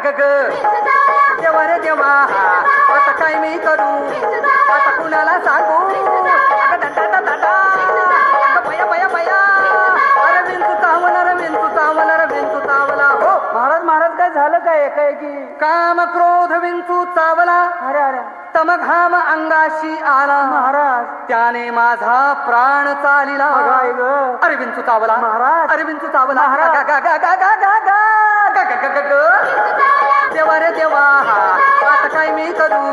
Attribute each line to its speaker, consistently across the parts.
Speaker 1: देवा रे देवा आता काय मी करू आता कुणाला सांगू बया बया बया अरे विंचू चावला हो
Speaker 2: महाराज महाराज काय झालं काय एकाएकी
Speaker 1: काम क्रोध विंचू चावला
Speaker 2: अरे अरे
Speaker 1: तम घाम अंगाशी आला
Speaker 2: महाराज
Speaker 1: त्याने माझा प्राण चालिला अरे विंचू चावला
Speaker 2: महाराज
Speaker 1: अरे विंचू चावला देवा रे देवा आता काय मी करू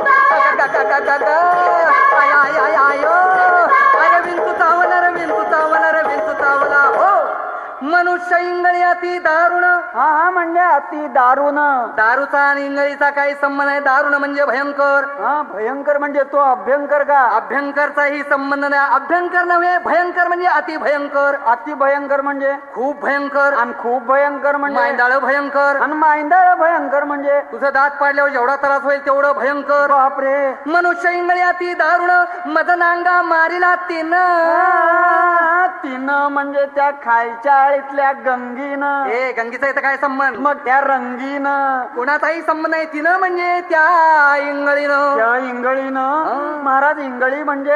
Speaker 1: अरे विंचू चावला हो मनुष्य इंगळी अति दारुण
Speaker 2: हा म्हणजे अति दारुण
Speaker 1: दारूचा आणि इंगळीचा काही संबंध आहे दारुण म्हणजे भयंकर
Speaker 2: भयंकर म्हणजे तो अभ्यंकर का
Speaker 1: अभ्यंकरचाही संबंध नाही अभ्यंकर नव्हे भयंकर म्हणजे अति भयंकर
Speaker 2: अति भयंकर म्हणजे
Speaker 1: खूप भयंकर
Speaker 2: आणि खूप भयंकर म्हणजे
Speaker 1: मांडाळ भयंकर
Speaker 2: आणि मांडाळ भयंकर म्हणजे
Speaker 1: तुझं दात पाडल्यावर जेवढा त्रास होईल तेवढं भयंकर
Speaker 2: बापरे
Speaker 1: मनुष्य इंगळी अति दारुण मदनांगा मारिला
Speaker 2: तिनं म्हणजे त्या खालच्या आळीतल्या गंगीनं
Speaker 1: ए गंगीचा इथं काय संबंध
Speaker 2: मग त्या रंगीनं
Speaker 1: कोणाचाही संबंध नाही तिनं म्हणजे त्या इंगळीनं
Speaker 2: त्या इंगळीनं महाराज इंगळी म्हणजे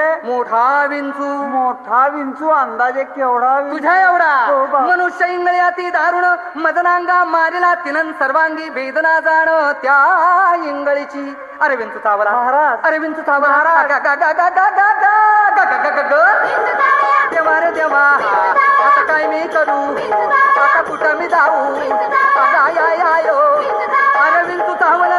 Speaker 2: मोठा विंचू अंदाजे केवढा
Speaker 1: तुझ्या एवढा मनुष्य इंगळी अति दारुण मदनांगा मारिला तिनं सर्वांगी वेदना जाण त्या इंगळीची अरे विंचू चावला
Speaker 2: महाराज
Speaker 1: अरे विंचू चावला देवा रे देवा आता काय मी करू आता कुठं मी जाऊ अरे विंचू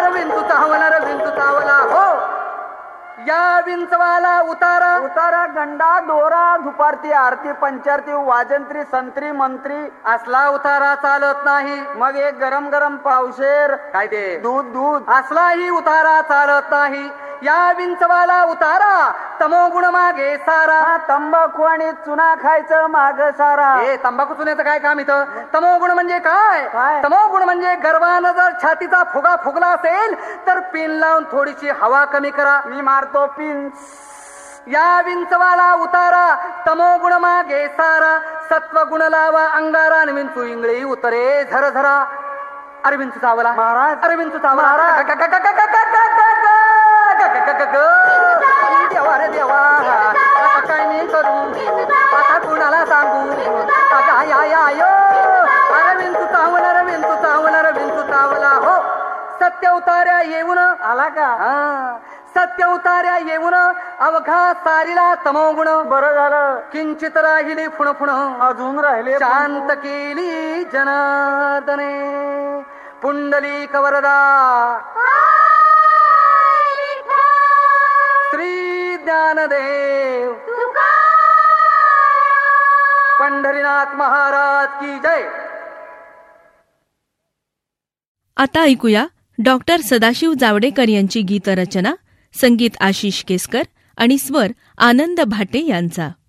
Speaker 1: चावला हो या विंचवाला उतारा
Speaker 2: गंडा दोरा दुपारती आरती पंचारती वाजंत्री संत्री मंत्री
Speaker 1: असला उतारा चालत नाही
Speaker 2: मग एक गरम गरम पावशेर
Speaker 1: काय ते
Speaker 2: दूध
Speaker 1: असलाही उतारा चालत नाही या विंचवाला उतारा तमोगुण मागे सारा
Speaker 2: तंबाखू आणि चुना खायचं माग सारा
Speaker 1: हे तंबाखू चुन्याचं काय काम इथं तमोगुण म्हणजे काय तमोगुण म्हणजे गर्वानं जर छातीचा फुगा फुगला असेल तर पिन लावून थोडीशी हवा कमी करा
Speaker 2: मी मारतो पिन
Speaker 1: या विंचवाला उतारा तमोगुण मागे सारा सत्वगुण लावा अंगारा आणि विंचू इंगळी उतरे झरझरा अरे विंचू चावला
Speaker 2: महाराज
Speaker 1: अरे विंचू चावला देवा रे देवा आता काय मी करू आता कुणाला सांगू अरे विंचू चावला हो सत्य उतार्या येऊन
Speaker 2: आला का
Speaker 1: सत्य उतार्या येऊन अवघा सारीला तमोगुण
Speaker 2: बरं झालं
Speaker 1: किंचित राहिली फुण
Speaker 2: अजून राहिले
Speaker 1: शांत केली जनार्दने पुंडलिक वरदा श्री ज्ञानदेव पंढरीनाथ महाराज की जय.
Speaker 3: आता ऐकूया डॉक्टर सदाशिव जावडेकर यांची गीतरचना, संगीत आशिष केसकर आणि स्वर आनंद भाटे यांचा.